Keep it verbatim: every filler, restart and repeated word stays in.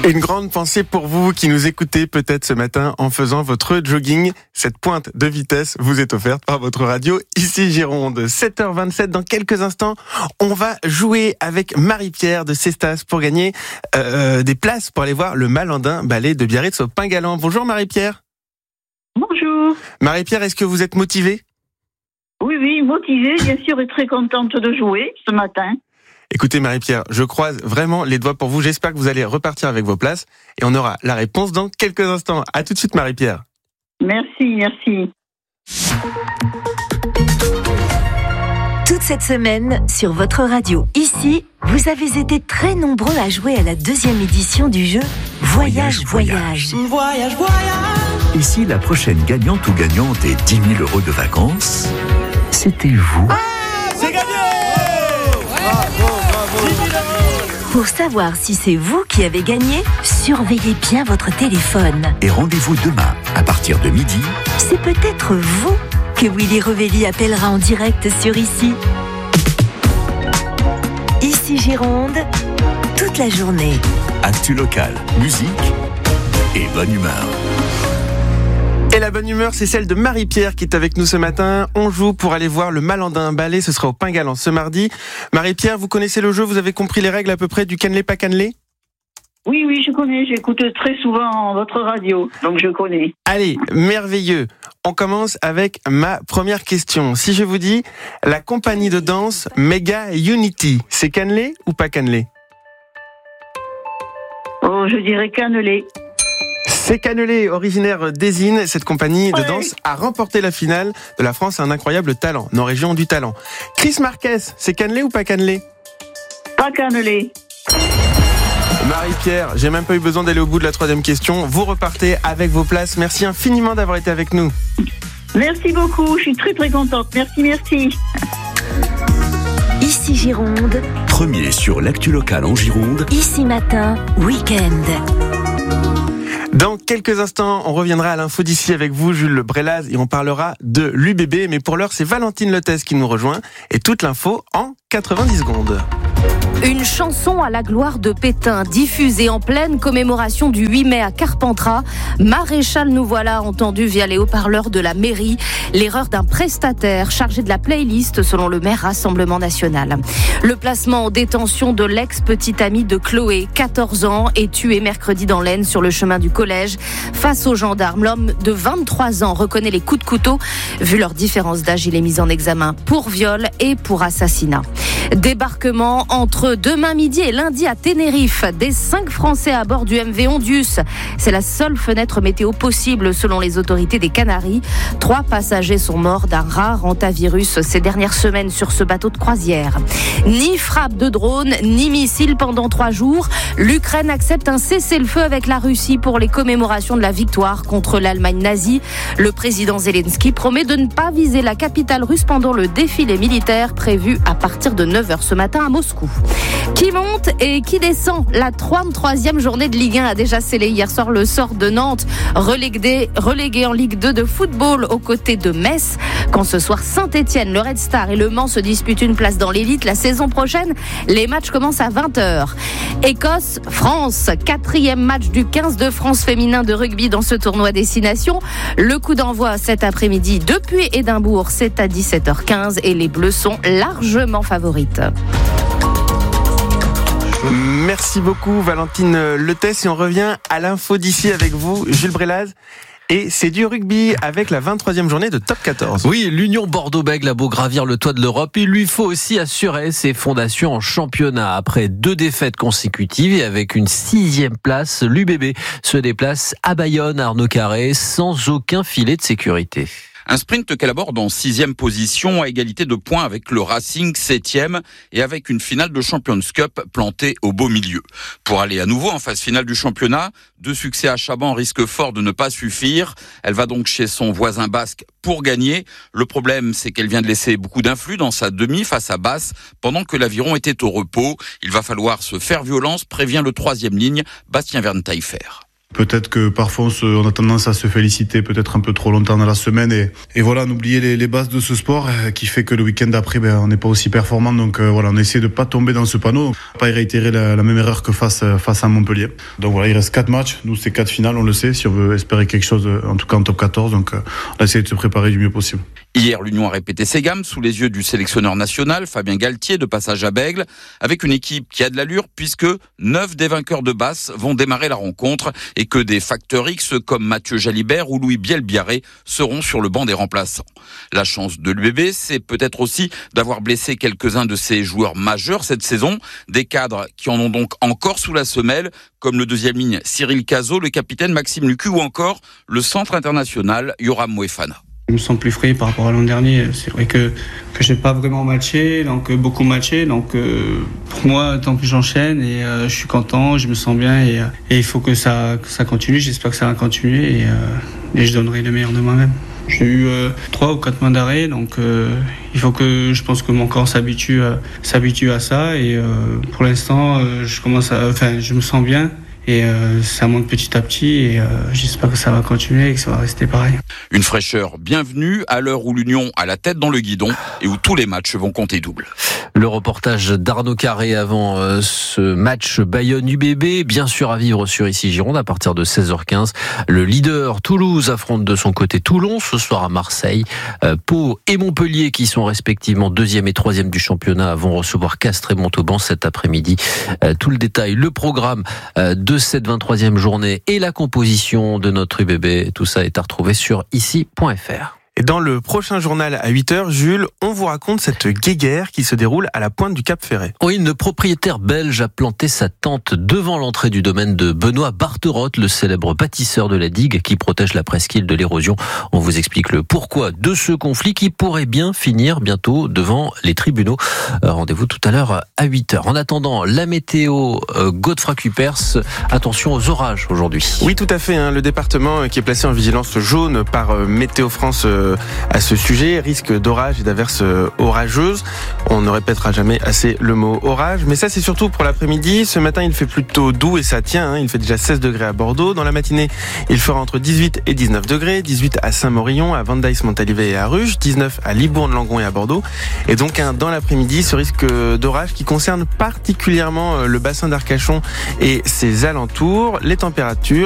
Une grande pensée pour vous qui nous écoutez peut-être ce matin en faisant votre jogging. Cette pointe de vitesse vous est offerte par votre radio ici Gironde. sept heures vingt-sept, dans quelques instants, on va jouer avec Marie-Pierre de Cestas pour gagner euh, des places pour aller voir le Malandin ballet de Biarritz au Pin-Galant. Bonjour Marie-Pierre. Bonjour. Marie-Pierre, est-ce que vous êtes motivée ? Oui, oui, motivée, bien sûr, et très contente de jouer ce matin. Écoutez Marie-Pierre, je croise vraiment les doigts pour vous. J'espère que vous allez repartir avec vos places et on aura la réponse dans quelques instants. À tout de suite Marie-Pierre. Merci, merci. Toute cette semaine, sur votre radio, ici, vous avez été très nombreux à jouer à la deuxième édition du jeu Voyage, Voyage. Voyage, voyage. voyage. Ici, la prochaine gagnante ou gagnante est dix mille euros de vacances. C'était vous. Ah, c'est gagné! Pour savoir si c'est vous qui avez gagné, surveillez bien votre téléphone. Et rendez-vous demain, à partir de midi. C'est peut-être vous que Willy Revelli appellera en direct sur Ici. Ici Gironde, toute la journée. Actu local, musique et bonne humeur. Et la bonne humeur, c'est celle de Marie-Pierre qui est avec nous ce matin. On joue pour aller voir le Malandin ballet. Ce sera au Pin-Galant ce mardi. Marie-Pierre, vous connaissez le jeu? Vous avez compris les règles à peu près du cannelé pas cannelé? Oui, oui, je connais. J'écoute très souvent votre radio, donc je connais. Allez, merveilleux. On commence avec ma première question. Si je vous dis la compagnie de danse Mega Unity, c'est cannelé ou pas cannelé? Oh, je dirais cannelé. C'est cannelé, originaire d'Ezine. Cette compagnie de danse a remporté la finale de la France a un incroyable talent, nos régions du talent. Chris Marquez, c'est cannelé ou pas cannelé? Pas cannelé. Marie-Pierre, j'ai même pas eu besoin d'aller au bout de la troisième question. Vous repartez avec vos places. Merci infiniment d'avoir été avec nous. Merci beaucoup, je suis très très contente. Merci, merci. Ici Gironde. Premier sur l'actu local en Gironde. Ici matin, week-end. Dans quelques instants, on reviendra à l'info d'ici avec vous, Jules Brelaz, et on parlera de l'U B B. Mais pour l'heure, c'est Valentine Lotès qui nous rejoint. Et toute l'info en quatre-vingt-dix secondes. Une chanson à la gloire de Pétain, diffusée en pleine commémoration du huit mai à Carpentras. Maréchal, nous voilà entendu via les haut-parleurs de la mairie. L'erreur d'un prestataire chargé de la playlist selon le maire Rassemblement National. Le placement en détention de l'ex-petite amie de Chloé, quatorze ans, est tué mercredi dans l'Aisne sur le chemin du collège. Face aux gendarmes, l'homme de vingt-trois ans reconnaît les coups de couteau. Vu leur différence d'âge, il est mis en examen pour viol et pour assassinat. Débarquement entre demain midi et lundi à Tenerife des cinq Français à bord du M V Ondius. C'est la seule fenêtre météo possible selon les autorités des Canaries. Trois passagers sont morts d'un rare hantavirus ces dernières semaines sur ce bateau de croisière. Ni frappe de drone, ni missile pendant trois jours. L'Ukraine accepte un cessez-le-feu avec la Russie pour les commémorations de la victoire contre l'Allemagne nazie. Le président Zelensky promet de ne pas viser la capitale russe pendant le défilé militaire prévu à partir de neuf heures ce matin à Moscou. Qui monte et qui descend? La trente-troisième journée de Ligue un a déjà scellé hier soir le sort de Nantes, relégué, relégué en Ligue deux de football aux côtés de Metz. Quand ce soir Saint-Etienne, le Red Star et le Mans se disputent une place dans l'élite la saison prochaine, les matchs commencent à vingt heures. Écosse, France, quatrième match du quinze de France féminin de rugby dans ce tournoi Destination. Le coup d'envoi cet après-midi depuis Édimbourg, c'est à dix-sept heures quinze et les Bleus sont largement favorites. Merci beaucoup Valentine Lotès et on revient à l'info d'ici avec vous, Jules Brelaz. Et c'est du rugby avec la vingt-troisième journée de Top quatorze. Oui, l'Union Bordeaux-Bègles a beau gravir le toit de l'Europe, il lui faut aussi assurer ses fondations en championnat. Après deux défaites consécutives et avec une sixième place, l'U B B se déplace à Bayonne, Arnaud Carré, sans aucun filet de sécurité. Un sprint qu'elle aborde en sixième position à égalité de points avec le Racing septième et avec une finale de Champions Cup plantée au beau milieu. Pour aller à nouveau en phase finale du championnat, deux succès à Chaban risquent fort de ne pas suffire. Elle va donc chez son voisin basque pour gagner. Le problème, c'est qu'elle vient de laisser beaucoup d'influx dans sa demi face à Basse pendant que l'Aviron était au repos. Il va falloir se faire violence, prévient le troisième ligne, Bastien Verne-Taillefer. Peut-être que parfois on, se, on a tendance à se féliciter peut-être un peu trop longtemps dans la semaine et, et voilà, n'oublier les, les bases de ce sport euh, qui fait que le week-end d'après, ben, on n'est pas aussi performant. Donc euh, voilà, on essaie de pas tomber dans ce panneau, pas y réitérer la, la même erreur que face, face à Montpellier. Donc voilà, il reste quatre matchs. Nous, c'est quatre finales, on le sait, si on veut espérer quelque chose, en tout cas en top quatorze. Donc euh, on essaie de se préparer du mieux possible. Hier, l'Union a répété ses gammes sous les yeux du sélectionneur national, Fabien Galtier, de passage à Bègle, avec une équipe qui a de l'allure puisque neuf des vainqueurs de Basse vont démarrer la rencontre et que des facteurs X comme Mathieu Jalibert ou Louis Bielbiarré seront sur le banc des remplaçants. La chance de l'U B B, c'est peut-être aussi d'avoir blessé quelques-uns de ses joueurs majeurs cette saison, des cadres qui en ont donc encore sous la semelle, comme le deuxième ligne Cyril Cazot, le capitaine Maxime Lucu ou encore le centre international Yoram Moefana. Je me sens plus frais par rapport à l'an dernier. C'est vrai que que j'ai pas vraiment matché, donc euh, beaucoup matché. Donc euh, pour moi, tant que j'enchaîne et euh, je suis content, je me sens bien et, euh, et il faut que ça que ça continue. J'espère que ça va continuer et, euh, et je donnerai le meilleur de moi-même. J'ai eu euh, trois ou quatre mois d'arrêt, donc euh, il faut que je pense que mon corps s'habitue à, s'habitue à ça et euh, pour l'instant, euh, je commence à, enfin, je me sens bien. Et euh, ça monte petit à petit et euh, j'espère que ça va continuer et que ça va rester pareil. Une fraîcheur bienvenue à l'heure où l'Union a la tête dans le guidon et où tous les matchs vont compter double. Le reportage d'Arnaud Carré avant euh, ce match Bayonne-U B B, bien sûr à vivre sur Ici Gironde à partir de seize heures quinze. Le leader Toulouse affronte de son côté Toulon ce soir à Marseille. Euh, Pau et Montpellier, qui sont respectivement deuxième et troisième du championnat, vont recevoir Castres et Montauban cet après-midi. Euh, tout le détail, le programme euh, de cette vingt-troisième journée et la composition de notre U B B, tout ça est à retrouver sur ici point f r. Et dans le prochain journal à huit heures, Jules, on vous raconte cette guéguerre qui se déroule à la pointe du Cap Ferret. Oui, une propriétaire belge a planté sa tente devant l'entrée du domaine de Benoît Barterotte, le célèbre bâtisseur de la digue qui protège la presqu'île de l'érosion. On vous explique le pourquoi de ce conflit qui pourrait bien finir bientôt devant les tribunaux. Rendez-vous tout à l'heure à huit heures. En attendant, la météo, euh, Godefroy Cupers, attention aux orages aujourd'hui. Oui, tout à fait. Hein, le département qui est placé en vigilance jaune par euh, Météo France euh, à ce sujet, risque d'orage et d'averses orageuses. On ne répétera jamais assez le mot orage, mais ça c'est surtout pour l'après-midi. Ce matin il fait plutôt doux et ça tient, hein. Il fait déjà seize degrés à Bordeaux. Dans la matinée il fera entre dix-huit et dix-neuf degrés, dix-huit à Saint-Maurion, à Vendeis-Montalivet et à Ruge, dix-neuf à Libourne-Langon et à Bordeaux. Et donc hein, dans l'après-midi ce risque d'orage qui concerne particulièrement le bassin d'Arcachon et ses alentours. Les températures